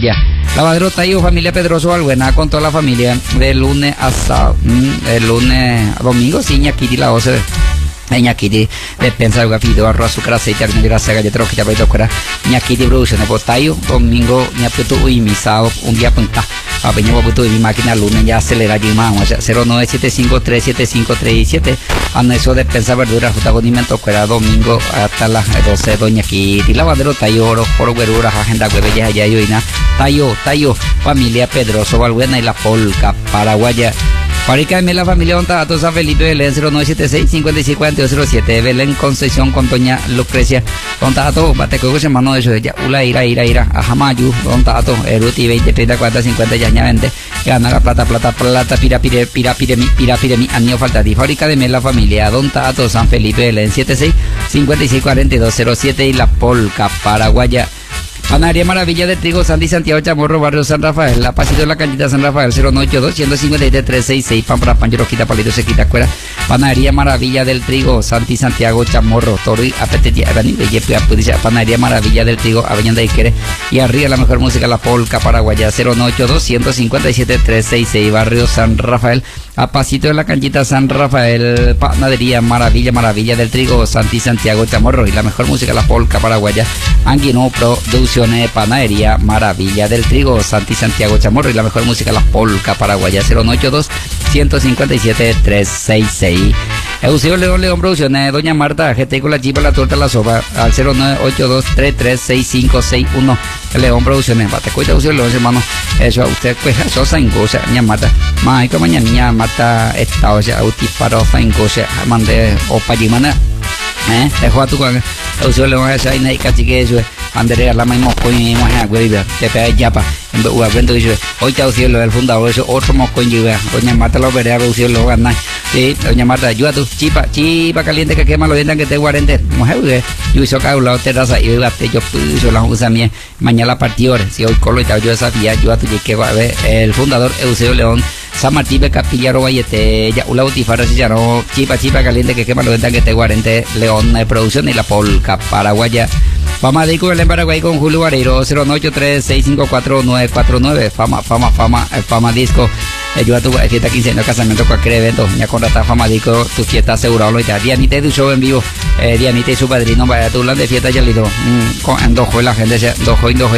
Ya. Lavadero Tayo, familia Pedroso Albuena, con toda la familia, de lunes a sábado, de lunes a domingo, sí, ñaquiti la 12 ñaquiti, despensa de gafido, arroz, azúcar, aceite, harina, grasa, galleta, rojita, paito, cora, ñaquiti, producciones, por Tayo, domingo, ñaputo, y mi sábado, un día punta, a peña, guaputo, y mi máquina, lunes, ya acelera, y más, 0975-375-37, ando eso, despensa, verduras, fruta, condimento, cora, domingo, hasta las 12, doña Kitty, lavadero Tayo, oro, verduras, agenda, huevella, allá, y na, Tayo, familia Pedroso Balbuena y la Polca Paraguaya. Fábrica de la familia Ontato San Felipe Belén 0976-564207 Belén Concepción con doña Lucrecia Ontato Bateco hermano de eso ya Ula ira Ajamayu Ontato Eruti 20 30 40 50 ya 20 gana la plata pirapire mi año falta de fábrica de la familia Ontato San Felipe Belén 76-564207 y la Polca Paraguaya. Panadería Maravilla del Trigo, Sandy Santiago Chamorro, Barrio San Rafael, La Pasito de la Canchita San Rafael, 092-153-366, pan para pan, rojita, palito, sequita, cuera. Panadería Maravilla del Trigo, Sandy Santiago Chamorro, Tori, Apetetia, Avenida, Panadería Maravilla del Trigo, Avenida Iquere, y arriba la mejor música, la Polca Paraguaya, 092-157-366, Barrio San Rafael, A Pasito de la Canchita San Rafael, Panadería Maravilla del Trigo, Sandy Santiago Chamorro, y la mejor música, la Polca Paraguaya, Anguino Producciones, Panadería Maravilla del Trigo, Santi Santiago Chamorro y la mejor música, la Polca Paraguaya, 092-157-366. Eusebio León Producciones, doña Marta, GT con la chipa, la torta, la sopa, al 0982-336561. León Producciones, bate cuenta, Eusebio León, hermano. Eso a usted, pues, eso se engoza, doña Marta. Más como niña Marta, esta, o sea, utiparo, se engoza, mande, o payimana. Dejo a tu con Eusebio León, esa y nadie cachique eso. Andrea la misma coño y más agüita te pega yapa en vendo dice hoy está cielo el fundador eso otro moscoño y doña Marta lo verá cielo lo gana sí doña Marta ayuda tu chipa caliente que quema los dientes que te guarente mujer yo hizo acá un lado terraza y yo te yo puso la usa mía mañana partió si hoy colo y yo esa día yo a tu que va a ver el fundador Eusebio León San Martín de Capilla Robayete ya una botifarra si ya no chipa caliente que quema los dientes que te guarente León de Producción y la Polca Paraguaya. Fama de en Paraguay con Julio Vareiro 093-654-949 Fama Disco ayuda a tu fiesta 15 años casamiento cualquier evento ya contrata Fama Disco tu fiesta asegurado y Dianita y tu show en vivo Dianita y su padrino vaya tu plan de fiesta ya listo en dos la gente dos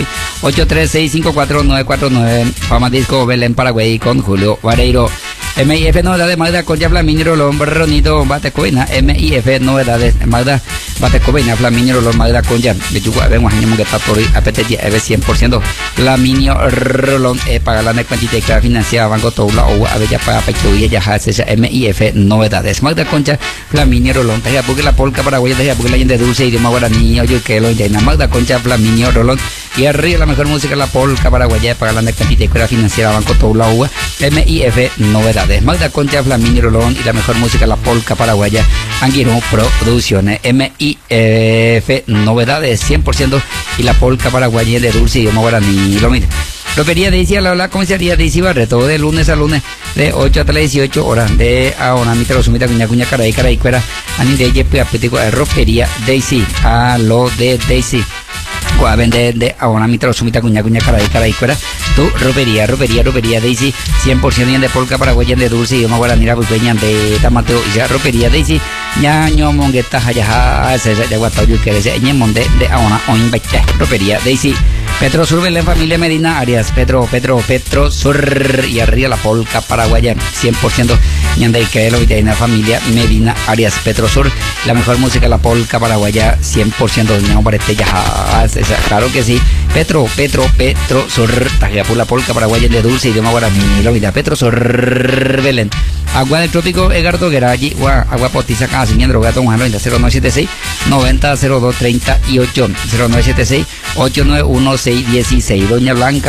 83-654-949 Fama Disco Belén Paraguay con Julio Vareiro. MIF novedades Magda Concha Flaminio Rolón Ronito Batecoina MIF novedades Magda Batecoina Flaminio Rolón Magda Concha de Yucua vemos años que está por apetetia 100% Flaminio Rolón para la cuantita que financiada Banco Toula o Abella para Pechuilla ya hace MIF novedades Magda Concha Flaminio Rolón te porque la Polca Paraguaya te porque la gente dulce idioma guaraní oye que lo entienda Magda Concha Flaminio Rolón y arriba la mejor música la Polca Paraguaya para la cuantita que financiada Banco Toula o MIF novedades Magda Concha, Flaminio Rolón y la mejor música, la Polca Paraguaya, Anguino Producciones, MIF, novedades 100% y la Polca Paraguaya de dulce idioma guaraní. Lo mire. Ropería Daisy, la comisaría Daisy Barreto, de lunes a lunes, de 8 hasta las 18 horas, de ahora, mitad sumita, cuña, caray, cuera, ani de yepe, apetico, ropería Daisy, a lo de Daisy. De ahora mitad sumita cuña caray cuera tu ropería Daisy 100% de Polca Paraguaya de dulce idioma guaraní la peña de tamateo y ya ropería Daisy ñaño mongueta ya se ya guatao yo que se ñemon de ahora o invite ropería Daisy Petro Sur Belén familia Medina Arias Petro Sur y arriba la Polca Paraguaya 100% ñanda y que lo y la familia Medina Arias Petro Sur la mejor música la Polca Paraguaya 100% ñamo parete ya claro que sí Petro Sur tajea por la Polca Paraguaya de dulce idioma guaraní lo vida Petro Sur Belén agua del trópico Edgardo Gueralli agua potiza cada siniendro gato un 0976 900238 0976 891-616 Doña Blanca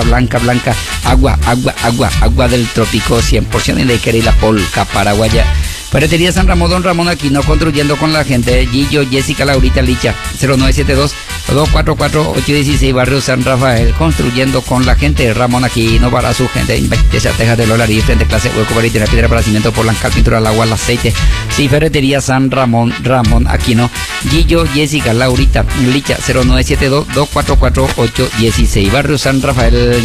agua del trópico 100% de querer la Polca Paraguaya. Ferretería San Ramón, Don Ramón Aquino, construyendo con la gente. Gillo, Jessica, Laurita, Licha, 0972-244-816, Barrio San Rafael, construyendo con la gente. Ramón Aquino para su gente. Investigación Tejas de Lola, frente clase hueco para tirar piedra para cimiento, por blanca, pintura, al agua, al aceite. Sí, Ferretería San Ramón, Aquino. Gillo, Jessica, Laurita, Licha, 0972-244-816, Barrio San Rafael.